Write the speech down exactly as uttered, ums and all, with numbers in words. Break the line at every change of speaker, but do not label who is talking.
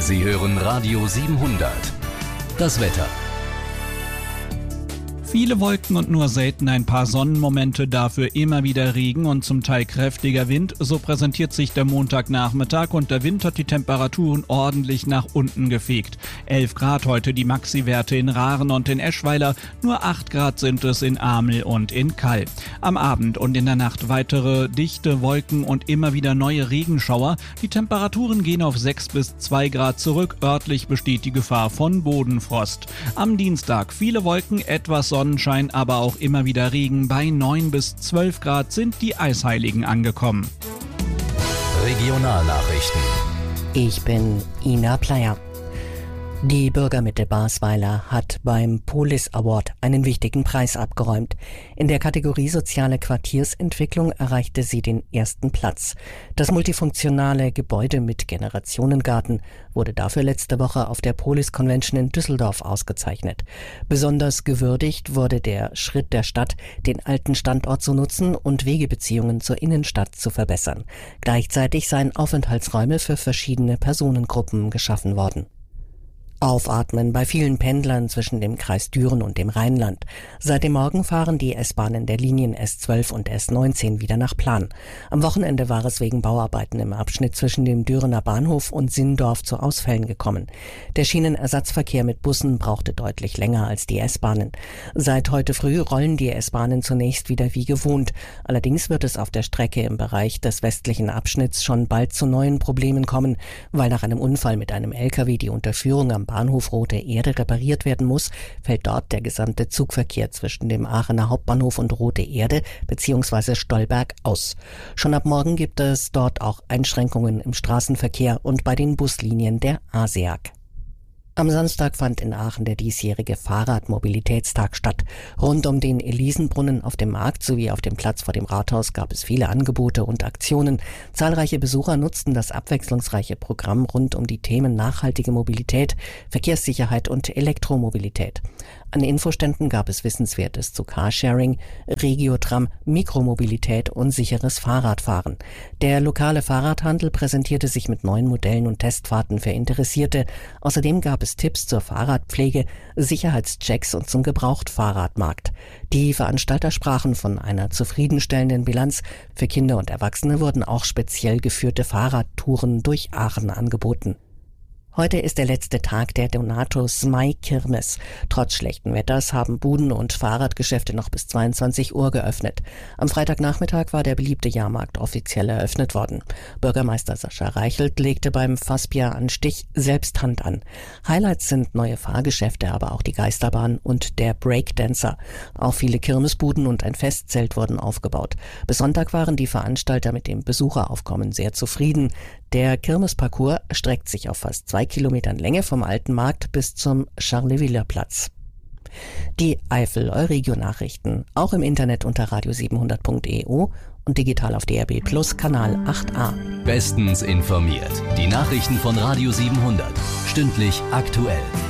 Sie hören Radio siebenhundert. Das Wetter.
Viele Wolken und nur selten ein paar Sonnenmomente, dafür immer wieder Regen und zum Teil kräftiger Wind. So präsentiert sich der Montagnachmittag und der Wind hat die Temperaturen ordentlich nach unten gefegt. elf Grad heute die Maxi-Werte in Rahren und in Eschweiler, nur acht Grad sind es in Amel und in Kall. Am Abend und in der Nacht weitere dichte Wolken und immer wieder neue Regenschauer. Die Temperaturen gehen auf sechs bis zwei Grad zurück, örtlich besteht die Gefahr von Bodenfrost. Am Dienstag viele Wolken, etwas Sonnenschein, aber auch immer wieder Regen. Bei neun bis zwölf Grad sind die Eisheiligen angekommen.
Regionalnachrichten.
Ich bin Ina Pleyer. Die Bürgermitte Basweiler hat beim Polis Award einen wichtigen Preis abgeräumt. In der Kategorie Soziale Quartiersentwicklung erreichte sie den ersten Platz. Das multifunktionale Gebäude mit Generationengarten wurde dafür letzte Woche auf der Polis Convention in Düsseldorf ausgezeichnet. Besonders gewürdigt wurde der Schritt der Stadt, den alten Standort zu nutzen und Wegebeziehungen zur Innenstadt zu verbessern. Gleichzeitig seien Aufenthaltsräume für verschiedene Personengruppen geschaffen worden. Aufatmen bei vielen Pendlern zwischen dem Kreis Düren und dem Rheinland. Seit dem Morgen fahren die S-Bahnen der Linien S zwölf und S neunzehn wieder nach Plan. Am Wochenende war es wegen Bauarbeiten im Abschnitt zwischen dem Dürener Bahnhof und Sinndorf zu Ausfällen gekommen. Der Schienenersatzverkehr mit Bussen brauchte deutlich länger als die S-Bahnen. Seit heute früh rollen die S-Bahnen zunächst wieder wie gewohnt. Allerdings wird es auf der Strecke im Bereich des westlichen Abschnitts schon bald zu neuen Problemen kommen, weil nach einem Unfall mit einem L K W die Unterführung am Bahnhof Rote Erde repariert werden muss, fällt dort der gesamte Zugverkehr zwischen dem Aachener Hauptbahnhof und Rote Erde bzw. Stolberg aus. Schon ab morgen gibt es dort auch Einschränkungen im Straßenverkehr und bei den Buslinien der ASEAG. Am Samstag fand in Aachen der diesjährige Fahrradmobilitätstag statt. Rund um den Elisenbrunnen auf dem Markt sowie auf dem Platz vor dem Rathaus gab es viele Angebote und Aktionen. Zahlreiche Besucher nutzten das abwechslungsreiche Programm rund um die Themen nachhaltige Mobilität, Verkehrssicherheit und Elektromobilität. An Infoständen gab es Wissenswertes zu Carsharing, Regiotram, Mikromobilität und sicheres Fahrradfahren. Der lokale Fahrradhandel präsentierte sich mit neuen Modellen und Testfahrten für Interessierte. Außerdem gab es Tipps zur Fahrradpflege, Sicherheitschecks und zum Gebrauchtfahrradmarkt. Die Veranstalter sprachen von einer zufriedenstellenden Bilanz. Für Kinder und Erwachsene wurden auch speziell geführte Fahrradtouren durch Aachen angeboten. Heute ist der letzte Tag der Donatus Mai Kirmes. Trotz schlechten Wetters haben Buden und Fahrradgeschäfte noch bis zweiundzwanzig Uhr geöffnet. Am Freitagnachmittag war der beliebte Jahrmarkt offiziell eröffnet worden. Bürgermeister Sascha Reichelt legte beim Fassbier an Stich selbst Hand an. Highlights sind neue Fahrgeschäfte, aber auch die Geisterbahn und der Breakdancer. Auch viele Kirmesbuden und ein Festzelt wurden aufgebaut. Bis Sonntag waren die Veranstalter mit dem Besucheraufkommen sehr zufrieden. Der Kirmesparcours streckt sich auf fast zwei Kilometern Länge vom Alten Markt bis zum Charleviller-Platz. Die Eifel-Euregio-Nachrichten auch im Internet unter radio siebenhundert punkt e u und digital auf D R B Plus Kanal acht a.
Bestens informiert. Die Nachrichten von Radio siebenhundert. Stündlich aktuell.